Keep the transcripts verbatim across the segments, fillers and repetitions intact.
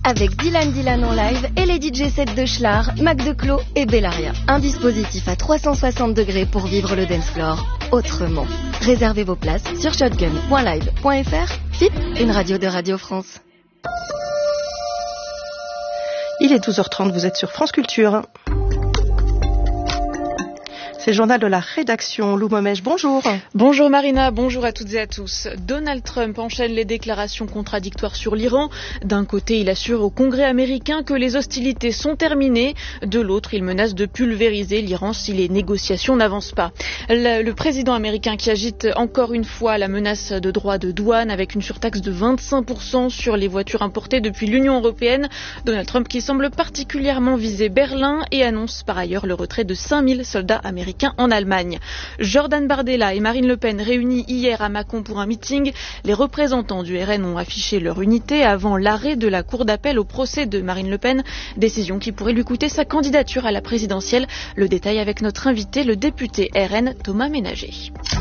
avec Dylan Dylan en live et les D J sets de Schlar, Mac Declos et Bellaria. Un dispositif à trois cent soixante degrés pour vivre le dance floor autrement. Réservez vos places sur shotgun point live point f r. F I P, une radio de Radio France. Il est douze heures trente, vous êtes sur France Culture. C'est le journal de la rédaction. Lou Momèche, bonjour. Bonjour Marina, bonjour à toutes et à tous. Donald Trump enchaîne les déclarations contradictoires sur l'Iran. D'un côté, il assure au Congrès américain que les hostilités sont terminées. De l'autre, il menace de pulvériser l'Iran si les négociations n'avancent pas. Le, le président américain qui agite encore une fois la menace de droits de douane avec une surtaxe de vingt-cinq pour cent sur les voitures importées depuis l'Union européenne. Donald Trump qui semble particulièrement viser Berlin et annonce par ailleurs le retrait de cinq mille soldats américains en Allemagne. Jordan Bardella et Marine Le Pen réunis hier à Mâcon pour un meeting. Les représentants du R N ont affiché leur unité avant l'arrêt de la cour d'appel au procès de Marine Le Pen, décision qui pourrait lui coûter sa candidature à la présidentielle. Le détail avec notre invité, le député R N Thomas Ménager.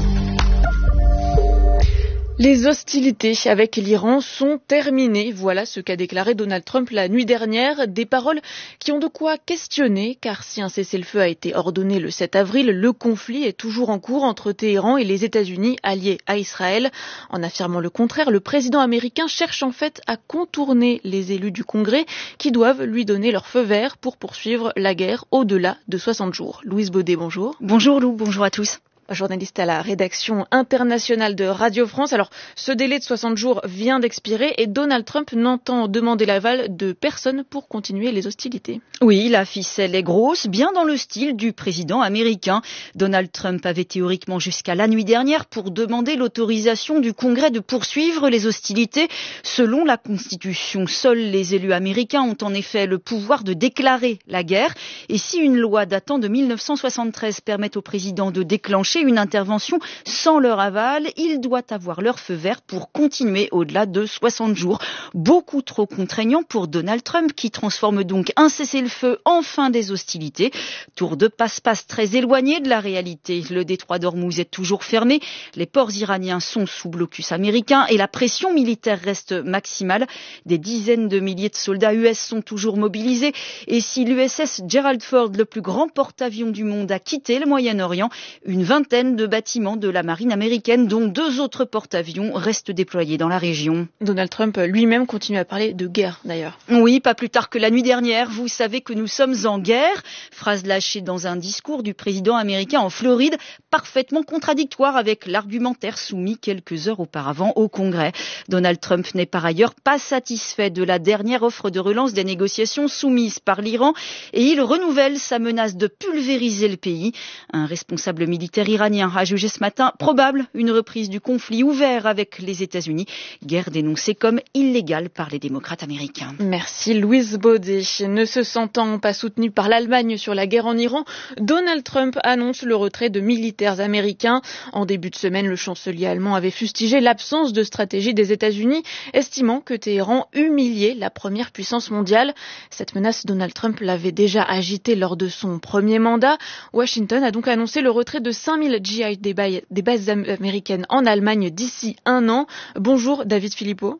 Les hostilités avec l'Iran sont terminées. Voilà ce qu'a déclaré Donald Trump la nuit dernière. Des paroles qui ont de quoi questionner, car si un cessez-le-feu a été ordonné le sept avril, le conflit est toujours en cours entre Téhéran et les États-Unis, alliés à Israël. En affirmant le contraire, le président américain cherche en fait à contourner les élus du Congrès qui doivent lui donner leur feu vert pour poursuivre la guerre au-delà de soixante jours. Louise Baudet, bonjour. Bonjour Lou, bonjour à tous. Journaliste à la rédaction internationale de Radio France. Alors, ce délai de soixante jours vient d'expirer et Donald Trump n'entend demander l'aval de personne pour continuer les hostilités. Oui, la ficelle est grosse, bien dans le style du président américain. Donald Trump avait théoriquement jusqu'à la nuit dernière pour demander l'autorisation du Congrès de poursuivre les hostilités. Selon la Constitution, seuls les élus américains ont en effet le pouvoir de déclarer la guerre. Et si une loi datant de mille neuf cent soixante-treize permet au président de déclencher une intervention sans leur aval, il doit avoir leur feu vert pour continuer au-delà de soixante jours. Beaucoup trop contraignant pour Donald Trump qui transforme donc un cessez-le-feu en fin des hostilités. Tour de passe-passe très éloigné de la réalité. Le détroit d'Ormuz est toujours fermé, les ports iraniens sont sous blocus américain et la pression militaire reste maximale. Des dizaines de milliers de soldats U S sont toujours mobilisés et si l'U S S Gerald Ford, le plus grand porte-avions du monde, a quitté le Moyen-Orient, une vingtaine de bâtiments de la marine américaine, dont deux autres porte-avions, restent déployés dans la région. Donald Trump lui-même continue à parler de guerre, d'ailleurs. Oui, pas plus tard que la nuit dernière. Vous savez que nous sommes en guerre. Phrase lâchée dans un discours du président américain en Floride, parfaitement contradictoire avec l'argumentaire soumis quelques heures auparavant au Congrès. Donald Trump n'est par ailleurs pas satisfait de la dernière offre de relance des négociations soumises par l'Iran et il renouvelle sa menace de pulvériser le pays. Un responsable militaire iranien a jugé ce matin probable une reprise du conflit ouvert avec les États-Unis, guerre dénoncée comme illégale par les démocrates américains. Merci Louise Baudet. Ne se sentant pas soutenu par l'Allemagne sur la guerre en Iran, Donald Trump annonce le retrait de militaires américains. En début de semaine, le chancelier allemand avait fustigé l'absence de stratégie des États-Unis, estimant que Téhéran humiliait la première puissance mondiale. Cette menace, Donald Trump l'avait déjà agitée lors de son premier mandat. Washington a donc annoncé le retrait de cinq mille G I des bases américaines en Allemagne d'ici un an. Bonjour David Philippot.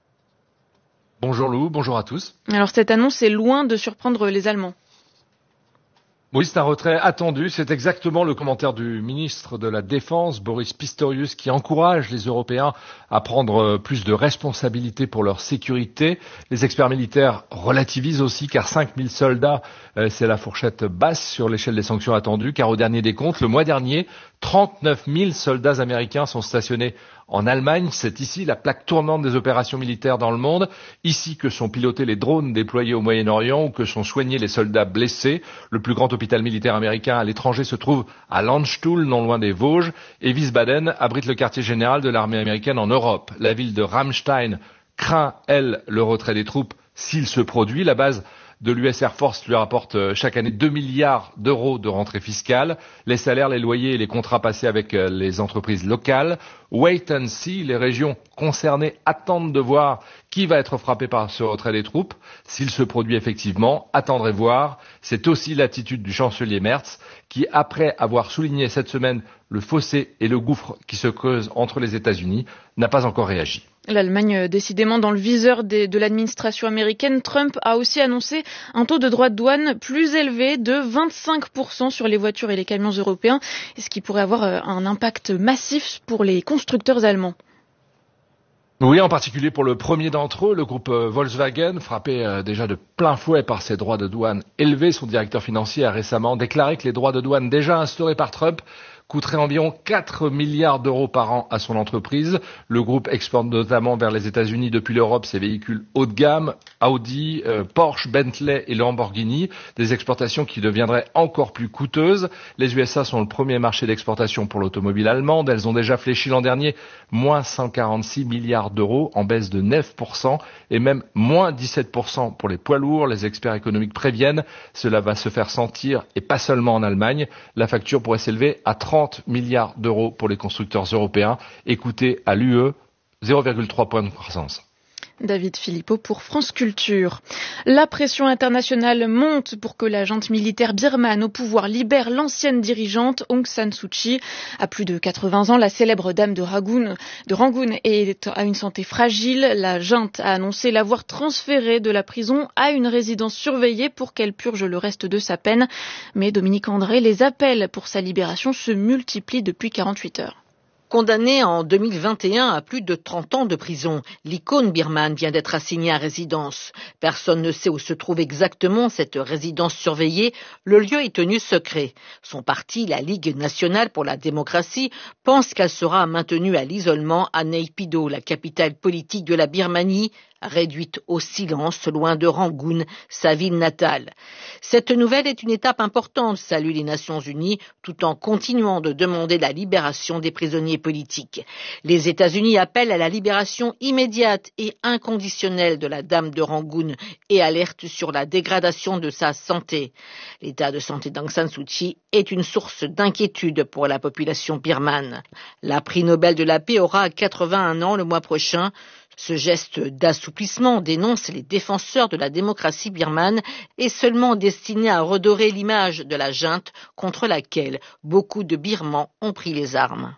Bonjour Lou, bonjour à tous. Alors cette annonce est loin de surprendre les Allemands. Oui, c'est un retrait attendu. C'est exactement le commentaire du ministre de la Défense, Boris Pistorius, qui encourage les Européens à prendre plus de responsabilités pour leur sécurité. Les experts militaires relativisent aussi, car cinq mille soldats, c'est la fourchette basse sur l'échelle des sanctions attendues, car au dernier décompte, le mois dernier, trente-neuf mille soldats américains sont stationnés en Allemagne. C'est ici la plaque tournante des opérations militaires dans le monde. Ici que sont pilotés les drones déployés au Moyen-Orient ou que sont soignés les soldats blessés. Le plus grand hôpital militaire américain à l'étranger se trouve à Landstuhl, non loin des Vosges. Et Wiesbaden abrite le quartier général de l'armée américaine en Europe. La ville de Ramstein craint, elle, le retrait des troupes s'il se produit. La base de l'U S Air Force lui rapporte chaque année deux milliards d'euros de rentrée fiscale. Les salaires, les loyers et les contrats passés avec les entreprises locales. Wait and see, les régions concernées attendent de voir qui va être frappé par ce retrait des troupes. S'il se produit effectivement, attendre et voir. C'est aussi l'attitude du chancelier Merz qui, après avoir souligné cette semaine le fossé et le gouffre qui se creusent entre les États-Unis, n'a pas encore réagi. L'Allemagne, décidément dans le viseur des, de l'administration américaine, Trump a aussi annoncé un taux de droits de douane plus élevé de vingt-cinq pour cent sur les voitures et les camions européens, ce qui pourrait avoir un impact massif pour les constructeurs allemands. Oui, en particulier pour le premier d'entre eux, le groupe Volkswagen, frappé déjà de plein fouet par ses droits de douane élevés. Son directeur financier a récemment déclaré que les droits de douane déjà instaurés par Trump coûterait environ quatre milliards d'euros par an à son entreprise. Le groupe exporte notamment vers les États-Unis depuis l'Europe ses véhicules haut de gamme, Audi, euh, Porsche, Bentley et Lamborghini, des exportations qui deviendraient encore plus coûteuses. Les U S A sont le premier marché d'exportation pour l'automobile allemande. Elles ont déjà fléchi l'an dernier moins cent quarante-six milliards d'euros, en baisse de neuf pour cent, et même moins dix-sept pour cent pour les poids lourds. Les experts économiques préviennent, cela va se faire sentir, et pas seulement en Allemagne. La facture pourrait s'élever à trente milliards d'euros pour les constructeurs européens. Écoutez à l'U E, zéro virgule trois points de croissance. David Philippot pour France Culture. La pression internationale monte pour que la junte militaire birmane au pouvoir libère l'ancienne dirigeante Aung San Suu Kyi. À plus de quatre-vingts ans, la célèbre dame de Rangoon, de Rangoon est à une santé fragile. La junte a annoncé l'avoir transférée de la prison à une résidence surveillée pour qu'elle purge le reste de sa peine. Mais Dominique André, les appels pour sa libération se multiplient depuis quarante-huit heures. Condamnée en deux mille vingt et un à plus de trente ans de prison, l'icône birmane vient d'être assignée à résidence. Personne ne sait où se trouve exactement cette résidence surveillée. Le lieu est tenu secret. Son parti, la Ligue nationale pour la démocratie, pense qu'elle sera maintenue à l'isolement à Naypyidaw, la capitale politique de la Birmanie, réduite au silence loin de Rangoon, sa ville natale. Cette nouvelle est une étape importante, saluent les Nations Unies, tout en continuant de demander la libération des prisonniers politiques. Les États-Unis appellent à la libération immédiate et inconditionnelle de la dame de Rangoon et alertent sur la dégradation de sa santé. L'état de santé d'Aung San Suu Kyi est une source d'inquiétude pour la population birmane. La prix Nobel de la paix aura quatre-vingt-un ans le mois prochain. Ce geste d'assouplissement, dénonce les défenseurs de la démocratie birmane, est seulement destiné à redorer l'image de la junte contre laquelle beaucoup de Birmans ont pris les armes.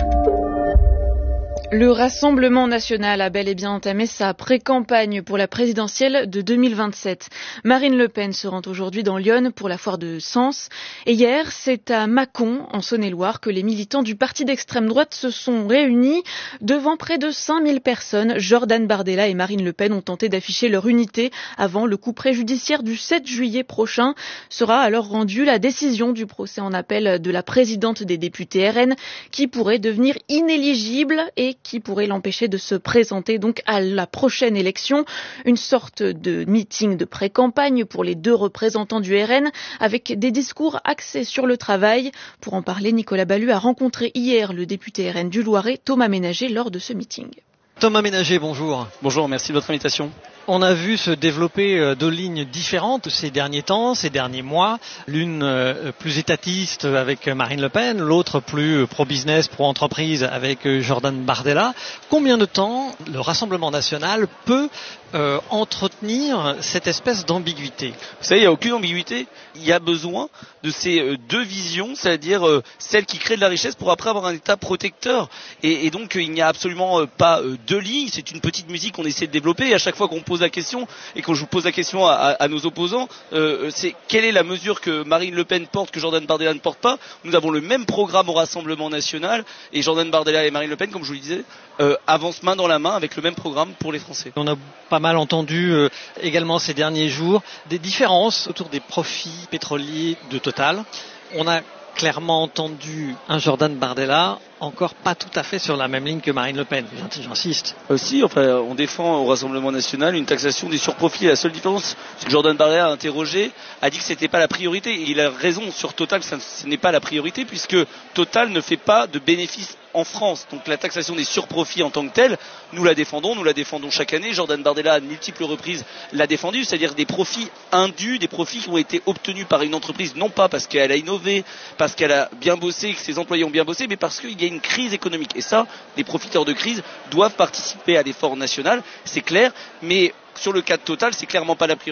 Le Rassemblement national a bel et bien entamé sa pré-campagne pour la présidentielle de deux mille vingt-sept. Marine Le Pen se rend aujourd'hui dans l'Yonne pour la foire de Sens. Et hier, c'est à Mâcon, en Saône-et-Loire, que les militants du parti d'extrême droite se sont réunis. Devant près de cinq mille personnes, Jordan Bardella et Marine Le Pen ont tenté d'afficher leur unité avant le coup préjudiciaire du sept juillet prochain. Sera alors rendue la décision du procès en appel de la présidente des députés R N qui pourrait devenir inéligible et qui pourrait l'empêcher de se présenter donc à la prochaine élection. Une sorte de meeting de pré-campagne pour les deux représentants du R N avec des discours axés sur le travail. Pour en parler, Nicolas Ballu a rencontré hier le député R N du Loiret, Thomas Ménager, lors de ce meeting. Thomas Ménager, bonjour. Bonjour, merci de votre invitation. On a vu se développer deux lignes différentes ces derniers temps, ces derniers mois. L'une plus étatiste avec Marine Le Pen, l'autre plus pro-business, pro-entreprise avec Jordan Bardella. Combien de temps le Rassemblement national peut euh, entretenir cette espèce d'ambiguïté ? Vous savez, il n'y a aucune ambiguïté. Il y a besoin de ces deux visions, c'est-à-dire euh, celle qui crée de la richesse pour après avoir un État protecteur. Et, et donc, il n'y a absolument pas deux lignes. C'est une petite musique qu'on essaie de développer. Et à chaque fois qu'on pose la question, et quand je vous pose la question à, à, à nos opposants, euh, c'est quelle est la mesure que Marine Le Pen porte, que Jordan Bardella ne porte pas. Nous avons le même programme au Rassemblement national, et Jordan Bardella et Marine Le Pen, comme je vous le disais, euh, avancent main dans la main avec le même programme pour les Français. On a pas mal entendu euh, également ces derniers jours des différences autour des profits pétroliers de Total. On a clairement entendu un Jordan Bardella encore pas tout à fait sur la même ligne que Marine Le Pen, j'insiste. Euh, si, enfin, on défend au Rassemblement national une taxation des surprofits. La seule différence, c'est que Jordan Bardella a interrogé, a dit que c'était pas la priorité. Et il a raison sur Total, ça, ce n'est pas la priorité puisque Total ne fait pas de bénéfices en France. Donc la taxation des surprofits en tant que telle, nous la défendons, nous la défendons chaque année. Jordan Bardella à de multiples reprises l'a défendu, c'est-à-dire des profits indus, des profits qui ont été obtenus par une entreprise, non pas parce qu'elle a innové, parce qu'elle a bien bossé, que ses employés ont bien bossé, mais parce qu'il y a une crise économique. Et ça, les profiteurs de crise doivent participer à l'effort national, c'est clair, mais sur le cas de Total, c'est clairement pas la priorité.